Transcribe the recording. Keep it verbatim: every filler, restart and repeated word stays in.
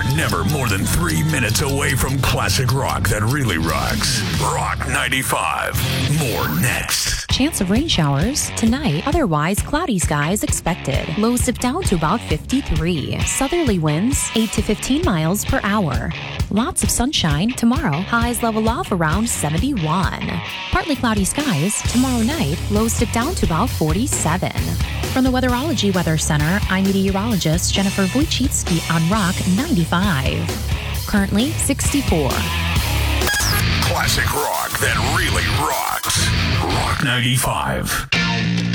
are never more than three minutes away from classic rock that really rocks. Rock ninety-five. More next. Chance of rain showers tonight, otherwise cloudy skies expected. Lows dip down to about fifty-three. Southerly winds eight to fifteen miles per hour. Lots of sunshine tomorrow. Highs level off around seventy-one. Partly cloudy skies tomorrow night. Lows dip down to about forty-seven. From the Weatherology Weather Center, I'm meteorologist Jennifer Wojcicki on Rock ninety-five. Currently sixty-four. Classic rock that really rocks. Rock ninety-five.